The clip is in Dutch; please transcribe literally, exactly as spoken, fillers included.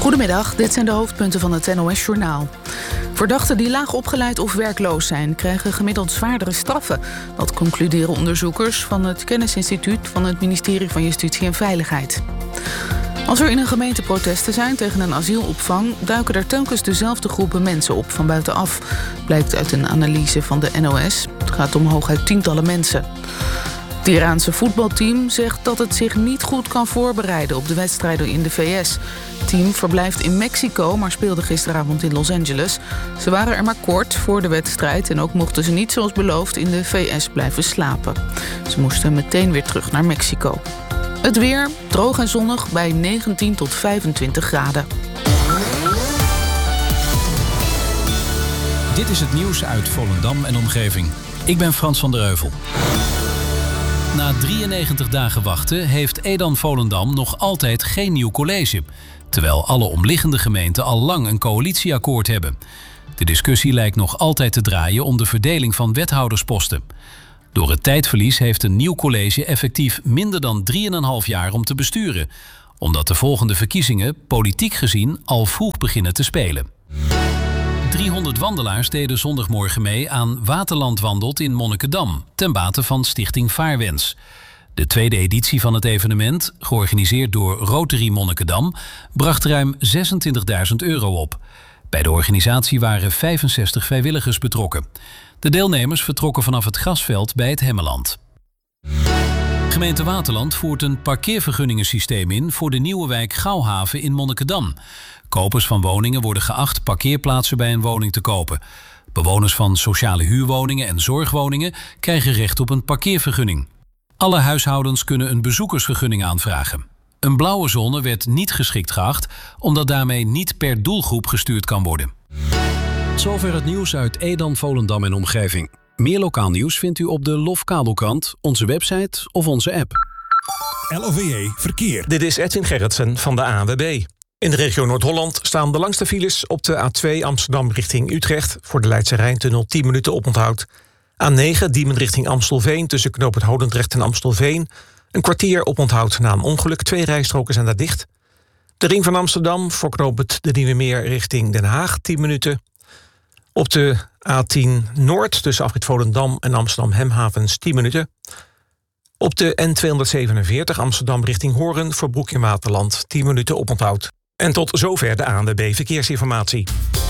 Goedemiddag, dit zijn de hoofdpunten van het N O S-journaal. Verdachten die laag opgeleid of werkloos zijn, krijgen gemiddeld zwaardere straffen. Dat concluderen onderzoekers van het Kennisinstituut van het ministerie van Justitie en Veiligheid. Als er in een gemeente protesten zijn tegen een asielopvang, duiken er telkens dezelfde groepen mensen op van buitenaf, blijkt uit een analyse van de N O S. Het gaat om hooguit tientallen mensen. Het Iraanse voetbalteam zegt dat het zich niet goed kan voorbereiden op de wedstrijden in de V S. Het team verblijft in Mexico, maar speelde gisteravond in Los Angeles. Ze waren er maar kort voor de wedstrijd en ook mochten ze niet zoals beloofd in de V S blijven slapen. Ze moesten meteen weer terug naar Mexico. Het weer, droog en zonnig bij negentien tot vijfentwintig graden. Dit is het nieuws uit Volendam en omgeving. Ik ben Frans van der Heuvel. Na drieënnegentig dagen wachten heeft Edam Volendam nog altijd geen nieuw college, terwijl alle omliggende gemeenten al lang een coalitieakkoord hebben. De discussie lijkt nog altijd te draaien om de verdeling van wethoudersposten. Door het tijdverlies heeft een nieuw college effectief minder dan drieënhalf jaar om te besturen, omdat de volgende verkiezingen politiek gezien al vroeg beginnen te spelen. driehonderd wandelaars deden zondagmorgen mee aan Waterland Wandelt in Monnikendam, ten bate van Stichting Vaarwens. De tweede editie van het evenement, georganiseerd door Rotary Monnikendam, bracht ruim zesentwintigduizend euro op. Bij de organisatie waren vijfenzestig vrijwilligers betrokken. De deelnemers vertrokken vanaf het grasveld bij het Hemmeland. Gemeente Waterland voert een parkeervergunningensysteem in voor de nieuwe wijk Gouwhaven in Monnikendam. Kopers van woningen worden geacht parkeerplaatsen bij een woning te kopen. Bewoners van sociale huurwoningen en zorgwoningen krijgen recht op een parkeervergunning. Alle huishoudens kunnen een bezoekersvergunning aanvragen. Een blauwe zone werd niet geschikt geacht, omdat daarmee niet per doelgroep gestuurd kan worden. Zover het nieuws uit Edam, Volendam en omgeving. Meer lokaal nieuws vindt u op de L O F Kabelkrant, onze website of onze app. L O V J Verkeer. Dit is Edwin Gerritsen van de A N W B. In de regio Noord-Holland staan de langste files op de A twee Amsterdam richting Utrecht, voor de Leidse Rijntunnel tien minuten oponthoud. A negen Diemen richting Amstelveen tussen knoop het Hodendrecht en Amstelveen. Een kwartier oponthoud na een ongeluk, twee rijstroken zijn daar dicht. De ring van Amsterdam voor knoop het de Nieuwe Meer richting Den Haag tien minuten. Op de A tien Noord tussen afrit Volendam en Amsterdam Hemhavens tien minuten. Op de N tweehonderdzevenenveertig Amsterdam richting Hoorn voor Broek in Waterland tien minuten oponthoud. En tot zover de A N W B Verkeersinformatie.